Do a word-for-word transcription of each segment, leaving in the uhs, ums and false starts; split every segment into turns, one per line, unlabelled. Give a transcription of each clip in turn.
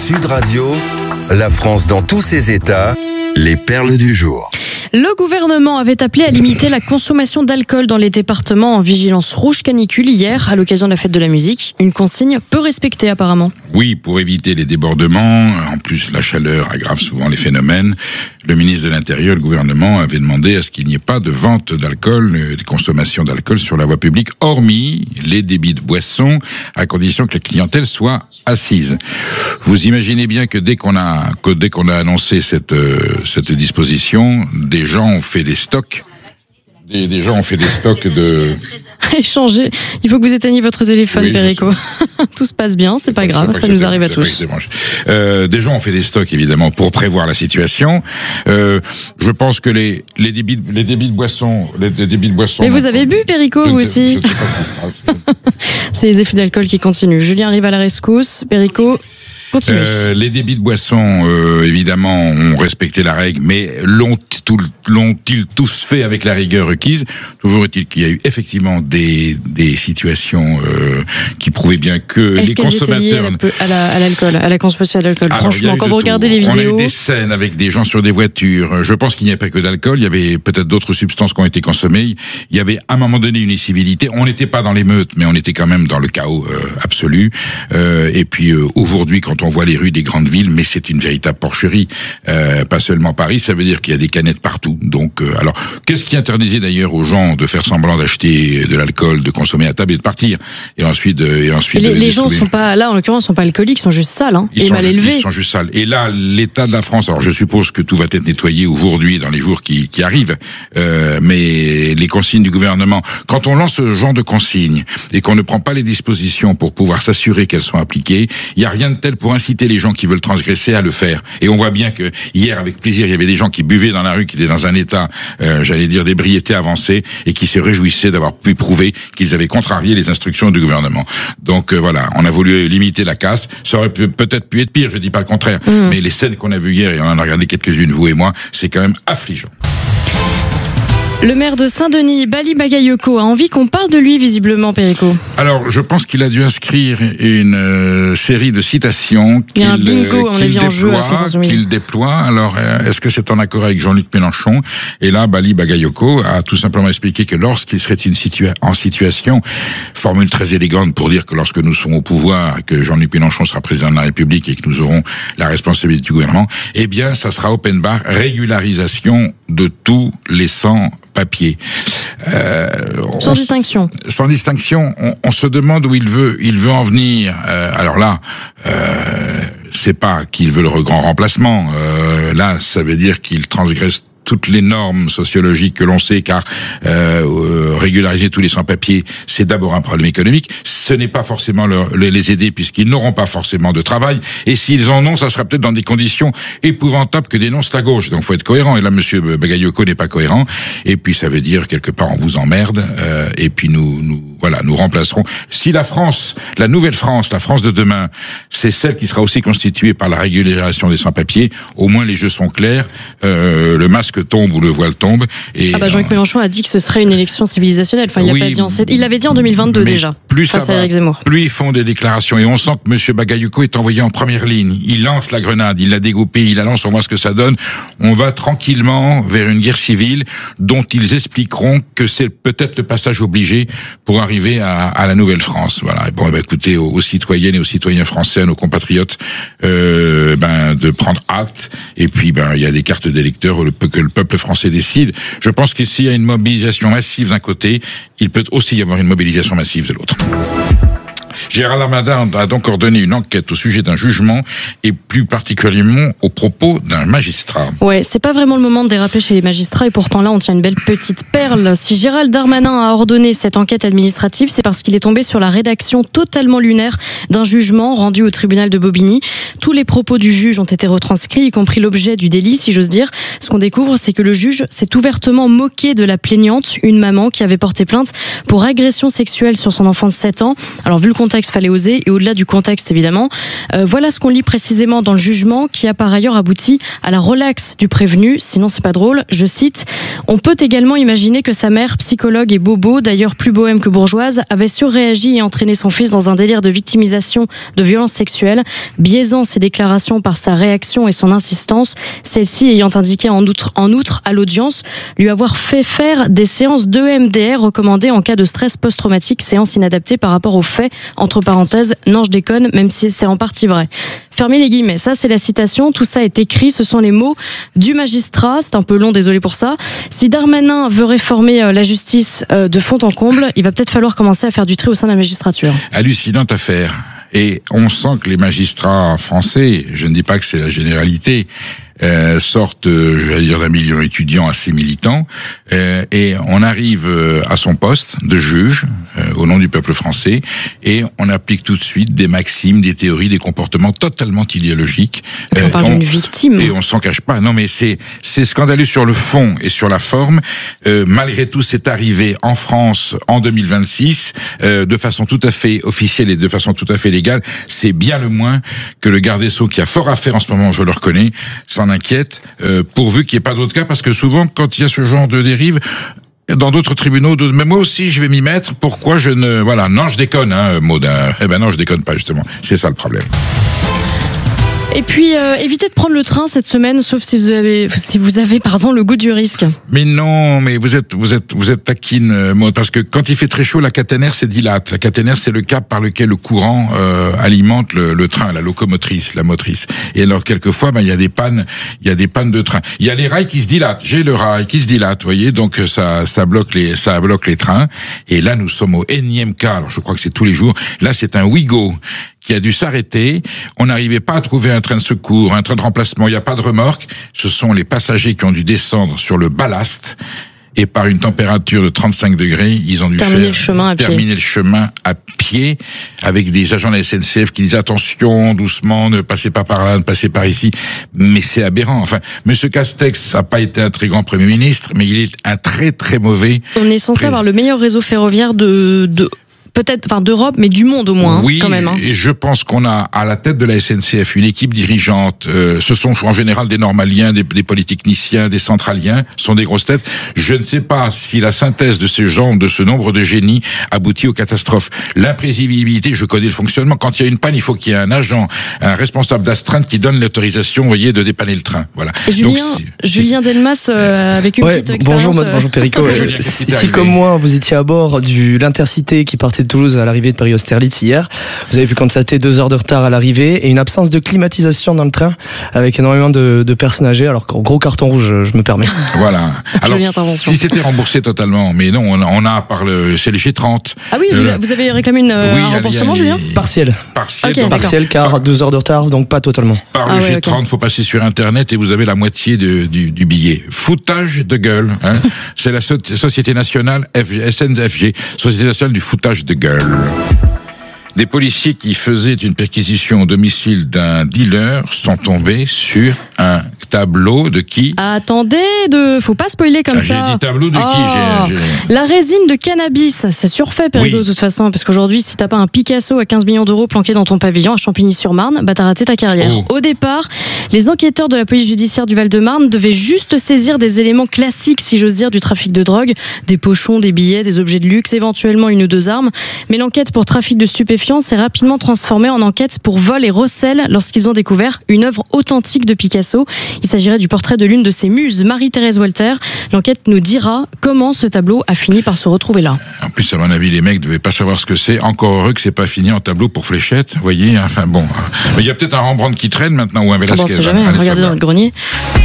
Sud Radio, la France dans tous ses états, les perles du jour.
Le gouvernement avait appelé à limiter la consommation d'alcool dans les départements en vigilance rouge canicule hier, à l'occasion de la fête de la musique. Une consigne peu respectée apparemment.
Oui, pour éviter les débordements, en plus la chaleur aggrave souvent les phénomènes, le ministre de l'Intérieur, le gouvernement avait demandé à ce qu'il n'y ait pas de vente d'alcool, de consommation d'alcool sur la voie publique, hormis les débits de boissons, à condition que la clientèle soit assise. Vous imaginez bien que dès qu'on a, que dès qu'on a annoncé cette, euh, cette disposition, des gens ont fait des stocks. Des, des gens ont fait des stocks de...
Échanger. Il faut que vous éteigniez votre téléphone, oui, Perico. Tout se passe bien, c'est pas grave, ça nous arrive à tous.
Euh, des gens ont fait des stocks, évidemment, pour prévoir la situation. Euh, je pense que les, les débits, les débits de boissons, les, les débits de boissons...
Mais vous avez bu, Perico, vous aussi?
Je ne sais pas ce qui se passe.
C'est les effets d'alcool qui continuent. Julien arrive à la rescousse. Perico...
Euh, les débits de boissons, euh, évidemment, ont respecté la règle, mais l'ont, tout, l'ont-ils tous fait avec la rigueur requise? Toujours est-il qu'il y a eu effectivement des, des situations euh, qui prouvaient bien que
Est-ce
les
À,
consommateurs...
à, la, à l'alcool, à la consommation de l'alcool. Alors, franchement, quand vous regardez
tout.
les vidéos...
On a eu des scènes avec des gens sur des voitures. Je pense qu'il n'y avait pas que d'alcool, il y avait peut-être d'autres substances qui ont été consommées. Il y avait à un moment donné une incivilité. On n'était pas dans l'émeute, mais on était quand même dans le chaos euh, absolu. Euh, et puis euh, aujourd'hui, quand on voit les rues des grandes villes, mais c'est une véritable porcherie. Euh, pas seulement Paris, ça veut dire qu'il y a des canettes partout. Donc, euh, alors, qu'est-ce qui interdisait d'ailleurs aux gens de faire semblant d'acheter de l'alcool, de consommer à table et de partir? Et ensuite, euh, et ensuite.
Et les, les gens sont pas là, en l'occurrence, sont pas alcooliques, ils sont juste sales, hein, et mal élevés.
Ils sont juste sales. Et là, l'état de la France. Alors, je suppose que tout va être nettoyé aujourd'hui, dans les jours qui, qui arrivent. Euh, mais les consignes du gouvernement, quand on lance ce genre de consignes et qu'on ne prend pas les dispositions pour pouvoir s'assurer qu'elles sont appliquées, il y a rien de tel pour inciter les gens qui veulent transgresser à le faire. Et on voit bien que hier, avec plaisir, il y avait des gens qui buvaient dans la rue, qui étaient dans un état, euh, j'allais dire, d'ébriété avancée, et qui se réjouissaient d'avoir pu prouver qu'ils avaient contrarié les instructions du gouvernement. Donc euh, voilà, on a voulu limiter la casse. Ça aurait pu, peut-être pu être pire, je dis pas le contraire. Mmh. Mais les scènes qu'on a vues hier, et on en a regardé quelques-unes, vous et moi, c'est quand même affligeant.
Le maire de Saint-Denis, Bali Bagayoko, a envie qu'on parle de lui, visiblement, Perico.
Alors, je pense qu'il a dû inscrire une euh, série de citations qu'il,
Il y a un bingo,
euh, qu'il,
déploie, en jeu à
qu'il déploie. Alors, euh, est-ce que c'est en accord avec Jean-Luc Mélenchon? Et là, Bali Bagayoko a tout simplement expliqué que lorsqu'il serait une situa- en situation, formule très élégante pour dire que lorsque nous serons au pouvoir, que Jean-Luc Mélenchon sera président de la République et que nous aurons la responsabilité du gouvernement, eh bien, ça sera open bar, régularisation de tous les sans papier.
Euh, sans on, distinction.
Sans distinction, on, on se demande où il veut, il veut en venir. Euh, alors là, euh, c'est pas qu'il veut le grand remplacement. Euh, là, ça veut dire qu'il transgresse toutes les normes sociologiques que l'on sait, car euh, euh, régulariser tous les sans-papiers, c'est d'abord un problème économique. Ce n'est pas forcément leur, les aider, puisqu'ils n'auront pas forcément de travail. Et s'ils en ont, ça sera peut-être dans des conditions épouvantables que dénonce la gauche. Donc, faut être cohérent. Et là, Monsieur Bagayoko n'est pas cohérent. Et puis, ça veut dire quelque part, on vous emmerde. Euh, et puis, nous, nous, voilà, nous remplacerons. Si la France, la nouvelle France, la France de demain, c'est celle qui sera aussi constituée par la régularisation des sans-papiers, au moins les jeux sont clairs. Euh, le masque tombe ou le voile tombe. Et
ah bah Jean-Luc Mélenchon a dit que ce serait une élection civilisationnelle. Enfin, il
oui,
a pas dit en sept... il l'avait dit en deux mille vingt-deux déjà.
Plus
face
ça
à
va,
Éric Zemmour.
Plus ils font des déclarations et on sent que Monsieur Bagayoko est envoyé en première ligne. Il lance la grenade, il la dégoupée, il la lance, on voit ce que ça donne. On va tranquillement vers une guerre civile dont ils expliqueront que c'est peut-être le passage obligé pour arriver à, à la nouvelle France. Voilà. Et bon, bah, écoutez, aux, aux citoyennes et aux citoyens français, à nos compatriotes, euh, ben de prendre acte. Et puis, ben il y a des cartes d'électeurs que le peuple français décide. Je pense que s'il y a une mobilisation massive d'un côté, il peut aussi y avoir une mobilisation massive de l'autre. Gérald Darmanin a donc ordonné une enquête au sujet d'un jugement et plus particulièrement au propos d'un magistrat.
Ouais, c'est pas vraiment le moment de déraper chez les magistrats et pourtant là on tient une belle petite perle. Si Gérald Darmanin a ordonné cette enquête administrative, c'est parce qu'il est tombé sur la rédaction totalement lunaire d'un jugement rendu au tribunal de Bobigny. Tous les propos du juge ont été retranscrits, y compris l'objet du délit, si j'ose dire. Ce qu'on découvre, c'est que le juge s'est ouvertement moqué de la plaignante, une maman qui avait porté plainte pour agression sexuelle sur son enfant de sept ans. Alors vu le contexte contexte, fallait oser, et au-delà du contexte évidemment. Euh, voilà ce qu'on lit précisément dans le jugement qui a par ailleurs abouti à la relaxe du prévenu, sinon c'est pas drôle, je cite, on peut également imaginer que sa mère, psychologue et bobo, d'ailleurs plus bohème que bourgeoise, avait surréagi et entraîné son fils dans un délire de victimisation de violences sexuelles, biaisant ses déclarations par sa réaction et son insistance, celle-ci ayant indiqué en outre, en outre à l'audience lui avoir fait faire des séances d'E M D R recommandées en cas de stress post-traumatique, séances inadaptées par rapport aux faits, entre parenthèses, non je déconne, même si c'est en partie vrai. Fermez les guillemets, ça c'est la citation, tout ça est écrit, ce sont les mots du magistrat, c'est un peu long, désolé pour ça. Si Darmanin veut réformer la justice de fond en comble, il va peut-être falloir commencer à faire du tri au sein de la magistrature.
Hallucinante affaire. Et on sent que les magistrats français, je ne dis pas que c'est la généralité, euh, sortent, euh, je vais dire, d'un milieu étudiant assez militant, euh, et on arrive euh, à son poste de juge euh, au nom du peuple français, et on applique tout de suite des maximes, des théories, des comportements totalement idéologiques.
Et on parle euh, d'une victime.
Et on s'en cache pas. Non, mais c'est c'est scandaleux sur le fond et sur la forme. Euh, malgré tout, c'est arrivé en France en deux mille vingt-six euh, de façon tout à fait officielle et de façon tout à fait légale. C'est bien le moins que le garde des Sceaux, qui a fort à faire en ce moment, je le reconnais, s'en inquiète, euh, pourvu qu'il n'y ait pas d'autres cas, parce que souvent, quand il y a ce genre de dérive, dans d'autres tribunaux, de, mais moi aussi je vais m'y mettre, pourquoi je ne... Voilà, non je déconne, hein, Maud, hein. Eh ben non je déconne pas justement, c'est ça le problème.
Et puis, euh, évitez de prendre le train cette semaine, sauf si vous avez, si vous avez, pardon, le goût du risque.
Mais non, mais vous êtes, vous êtes, vous êtes taquine, euh, moi, parce que quand il fait très chaud, la caténaire c'est dilate. La caténaire c'est le câble par lequel le courant euh, alimente le, le train, la locomotrice, la motrice. Et alors quelquefois, ben il y a des pannes, il y a des pannes de train. Il y a les rails qui se dilatent. J'ai le rail qui se dilate, vous voyez, donc ça, ça bloque les, ça bloque les trains. Et là, nous sommes au énième cas. Alors je crois que c'est tous les jours. Là, c'est un Ouigo qui a dû s'arrêter. On n'arrivait pas à trouver un train de secours, un train de remplacement. Il n'y a pas de remorque. Ce sont les passagers qui ont dû descendre sur le ballast. Et par une température de trente-cinq degrés, ils ont dû
terminer
faire,
le chemin à
terminer
pied.
le chemin à pied, avec des agents de la S N C F qui disent attention, doucement, ne passez pas par là, ne passez par ici. Mais c'est aberrant. Enfin, Monsieur Castex n'a pas été un très grand Premier ministre, mais il est un très très mauvais.
On est censé
pré...
avoir le meilleur réseau ferroviaire de, de... peut-être, enfin d'Europe, mais du monde au moins,
oui,
hein, quand même. Hein.
Et je pense qu'on a à la tête de la S N C F une équipe dirigeante. Euh, ce sont en général des normaliens, des, des polytechniciens, des centraliens, ce sont des grosses têtes. Je ne sais pas si la synthèse de ces gens, de ce nombre de génies, aboutit aux catastrophes. L'imprévisibilité, je connais le fonctionnement. Quand il y a une panne, il faut qu'il y ait un agent, un responsable d'astreinte qui donne l'autorisation, vous voyez, de dépanner le train. Voilà.
Et Julien, Donc, si, Julien Delmas, euh, avec une
ouais,
petite expérience.
Bonjour, bonjour Perico.
Julien,
si, si comme moi, vous étiez à bord du l'Intercité qui partait de Toulouse à l'arrivée de Paris-Austerlitz hier, vous avez pu constater deux heures de retard à l'arrivée et une absence de climatisation dans le train avec énormément de, de personnes âgées, alors qu'en gros carton rouge, je me permets.
Voilà. Alors, si c'était remboursé totalement, mais non, on a, on a par le, c'est le G trente.
Ah oui, euh, vous avez réclamé une, oui, un remboursement, a, Julien ?
Partiel.
Partiel.
Okay,
donc,
partiel, car par, deux heures de retard, donc pas totalement.
Par
ah
le
ouais,
G trente, okay. Faut passer sur Internet et vous avez la moitié de, du, du billet. Foutage de gueule, hein. C'est la so- Société Nationale F G, S N F G, Société Nationale du Foutage de gueule. Des policiers qui faisaient une perquisition au domicile d'un dealer sont tombés sur un tableau de qui ?
Attendez, de... faut pas spoiler comme
ah,
ça.
J'ai dit tableau de
oh.
qui j'ai, j'ai...
La résine de cannabis, c'est surfait, Perico, oui. De toute façon, parce qu'aujourd'hui, si t'as pas un Picasso à quinze millions d'euros planqué dans ton pavillon à Champigny-sur-Marne, bah t'as raté ta carrière. Oh. Au départ, les enquêteurs de la police judiciaire du Val-de-Marne devaient juste saisir des éléments classiques, si j'ose dire, du trafic de drogue, des pochons, des billets, des objets de luxe, éventuellement une ou deux armes. Mais l'enquête pour trafic de stupéfiants s'est rapidement transformée en enquête pour vol et recel lorsqu'ils ont découvert une œuvre authentique de Picasso. Il s'agirait du portrait de l'une de ses muses, Marie-Thérèse Walter. L'enquête nous dira comment ce tableau a fini par se retrouver là.
En plus, à mon avis, les mecs ne devaient pas savoir ce que c'est. Encore heureux que c'est pas fini en tableau pour fléchette, vous voyez. Enfin bon, mais il y a peut-être un Rembrandt qui traîne maintenant ou un Velasquez.
Bon, c'est jamais. Hein, regardez dans le grenier.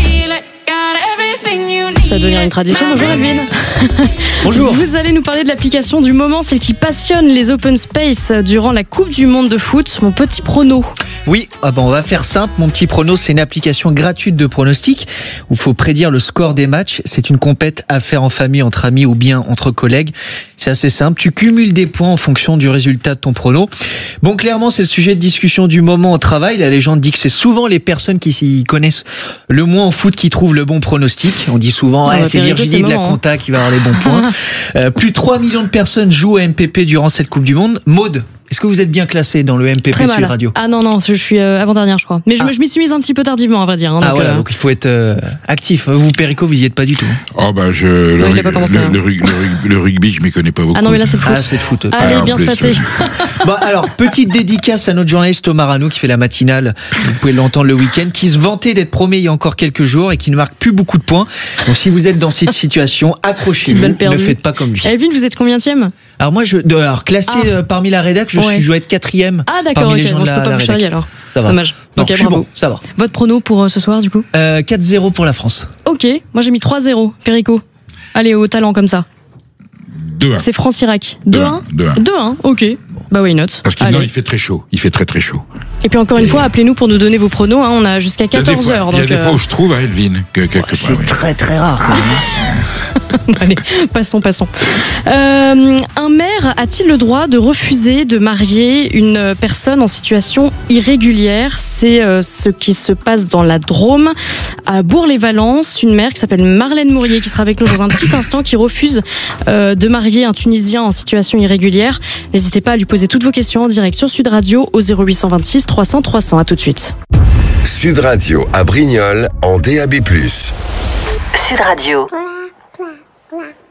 Ça va devenir une tradition. Bonjour Edwin.
Bonjour.
Vous allez nous parler de l'application du moment, celle qui passionne les open space durant la Coupe du Monde de foot. Mon petit prono.
Oui, ah ben on va faire simple. Mon petit prono, c'est une application gratuite de pronostic où il faut prédire le score des matchs. C'est une compète à faire en famille, entre amis ou bien entre collègues. C'est assez simple. Tu cumules des points en fonction du résultat de ton prono. Bon, clairement, c'est le sujet de discussion du moment au travail. La légende dit que c'est souvent les personnes qui s'y connaissent le moins en foot qui trouvent le bon pronostic. On dit souvent, ouais, c'est Virginie de la compta qui va avoir les bons points. euh, plus de trois millions de personnes jouent à M P P durant cette Coupe du Monde. Maud, Est-ce que vous êtes bien classé dans le M P P
Très
Sud
mal.
Radio?
Ah non, non, je suis euh, avant-dernière, je crois. Mais je,
Ah.
me- je m'y suis mise un petit peu tardivement, à vrai dire. hein,
Ah
donc,
voilà,
euh,
donc il faut être euh, actif. Vous, Perico, vous y êtes pas du tout.
Oh bah je
Ouais,
le,
il a pas commencé,
le,
hein.
le rug- le rug- le rugby, je m'y connais pas beaucoup.
Ah non, mais là, c'est le foot.
Ah, c'est le foot.
Allez,
Ah, en
bien se
plus,
passer.
Bon, alors, petite dédicace à notre journaliste Thomas Rano qui fait la matinale, vous pouvez l'entendre le week-end, qui se vantait d'être premier il y a encore quelques jours et qui ne marque plus beaucoup de points. Donc si vous êtes dans cette situation, accrochez-vous,
Petite balle
ne
perdue.
faites pas comme lui.
Evelyne, vous êtes combienième?
Alors moi, je, de- alors, classé
Ah.
euh, parmi la rédac, je,
Ouais.
suis, je dois être quatrième
Ah d'accord,
parmi
ok.
les gens
Bon,
de
je
la,
peux pas
la
vous
rédac.
charrier alors.
Ça va.
Dommage.
Non,
Ok,
je suis
bravo.
bon, ça va.
Votre prono pour euh, ce soir, du coup?
Euh, quatre zéro pour la France.
Ok, moi j'ai mis trois zéro, Perico. Allez, au talent comme ça.
deux un.
C'est France-Irak. deux un
deux un.
deux un, ok. Bah why not?
Parce qu'il
Allez.
non, il fait très chaud. Il fait très très chaud.
Et puis encore une fois, appelez-nous pour nous donner vos pronos. Hein. On a jusqu'à
Il y a des
quatorze
fois-
heures.
Il y a
Donc,
des
euh,
fois où je trouve à Elvin que quelque part.
C'est
oui.
très très rare. quand même.
Allez, passons, passons. Euh, un maire a-t-il le droit de refuser de marier une personne en situation irrégulière? C'est euh, ce qui se passe dans la Drôme, à Bourg-les-Valences. Une maire qui s'appelle Marlène Mourier, qui sera avec nous dans un petit instant, qui refuse euh, de marier un Tunisien en situation irrégulière. N'hésitez pas à lui poser toutes vos questions en direct sur Sud Radio au zéro huit cent vingt-six trois cents trois cents. À tout de suite.
Sud Radio à Brignoles en D A B plus.
Sud Radio.
Clac, clac, clac.